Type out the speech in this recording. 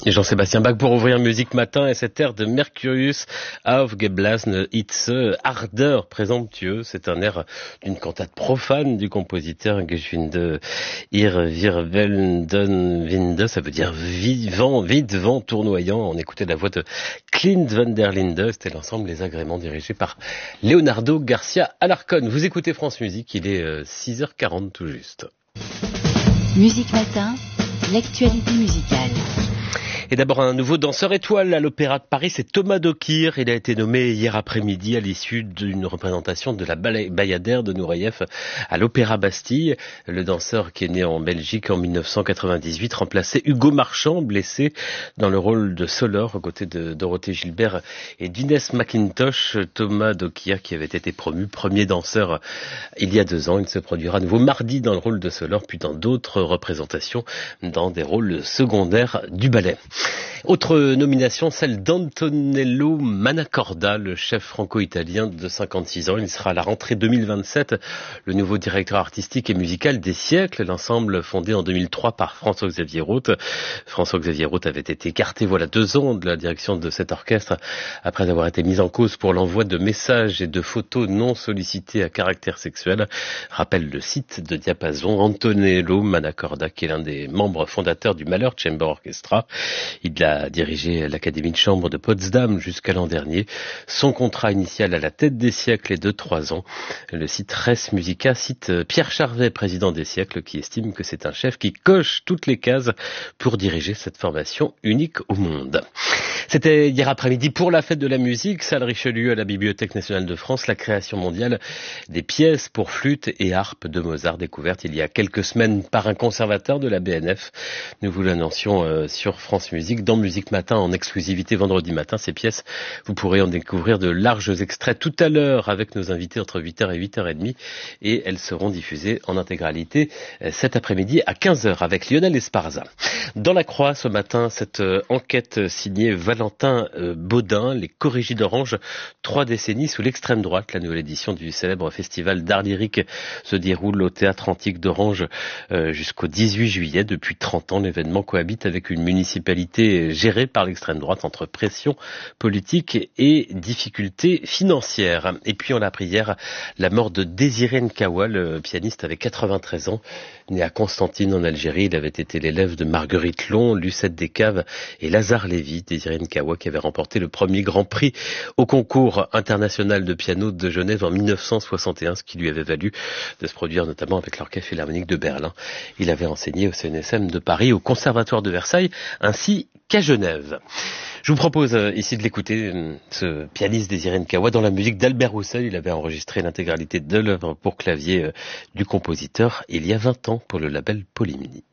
Et Jean-Sébastien Bach pour ouvrir Musique Matin et cette air de Mercurius aufgeblasene Hitze, ardeur présomptueuse. C'est un air d'une cantate profane du compositeur Geschwinde ihr wirbelnden Winde, ça veut dire vivant, vite, vent tournoyant. On écoutait la voix de Clint van der Linde, c'était l'ensemble Les Agréments dirigé par Leonardo Garcia Alarcón. Vous écoutez France Musique, il est 6h40 tout juste. Musique Matin, l'actualité musicale. Et d'abord un nouveau danseur étoile à l'Opéra de Paris, c'est Thomas Dokir. Il a été nommé hier après-midi à l'issue d'une représentation de la Bayadère de Nureyev à l'Opéra Bastille. Le danseur qui est né en Belgique en 1998 remplaçait Hugo Marchand, blessé dans le rôle de Solor aux côtés de Dorothée Gilbert et d'Inès McIntosh. Thomas Dokir qui avait été promu premier danseur il y a 2 ans. Il se produira à nouveau mardi dans le rôle de Solor puis dans d'autres représentations dans des rôles secondaires du ballet. Autre nomination, celle d'Antonello Manacorda, le chef franco-italien de 56 ans. Il sera à la rentrée 2027 le nouveau directeur artistique et musical des Siècles, l'ensemble fondé en 2003 par François-Xavier Roth. François-Xavier Roth avait été écarté 2 ans de la direction de cet orchestre après avoir été mis en cause pour l'envoi de messages et de photos non sollicités à caractère sexuel. Rappelle le site de Diapason, Antonello Manacorda, qui est l'un des membres fondateurs du Mahler Chamber Orchestra. Il a dirigé l'Académie de chambre de Potsdam jusqu'à l'an dernier. Son contrat initial à la tête des Siècles est de 3 ans. Le site Res Musica cite Pierre Charvet, président des Siècles, qui estime que c'est un chef qui coche toutes les cases pour diriger cette formation unique au monde. C'était hier après-midi pour la fête de la musique, salle Richelieu à la Bibliothèque nationale de France, la création mondiale des pièces pour flûte et harpe de Mozart, découverte il y a quelques semaines par un conservateur de la BNF. Nous vous l'annoncions sur France Musique, dans Musique Matin, en exclusivité vendredi matin. Ces pièces, vous pourrez en découvrir de larges extraits tout à l'heure avec nos invités entre 8h et 8h30 et elles seront diffusées en intégralité cet après-midi à 15h avec Lionel Esparza. Dans la Croix ce matin, cette enquête signée Valentin Baudin, les Corrigis d'Orange, 3 décennies sous l'extrême droite. La nouvelle édition du célèbre festival d'art lyrique se déroule au Théâtre Antique d'Orange jusqu'au 18 juillet. Depuis 30 ans, l'événement cohabite avec une municipalité gérée par l'extrême droite entre pression politique et difficultés financières. Et puis on l'a appris hier, la mort de Désiré Nkawa, le pianiste avait 93 ans, né à Constantine en Algérie. Il avait été l'élève de Marguerite Long, Lucette Descaves et Lazare Lévy. Désiré Nkawa qui avait remporté le premier Grand Prix au concours international de piano de Genève en 1961, ce qui lui avait valu de se produire notamment avec l'Orchestre Philharmonique de Berlin. Il avait enseigné au CNSM de Paris, au Conservatoire de Versailles, ainsi qu'à Genève. Je vous propose ici de l'écouter, ce pianiste Désiré Nkawa, dans la musique d'Albert Roussel. Il avait enregistré l'intégralité de l'œuvre pour clavier du compositeur il y a 20 ans pour le label Polymnie.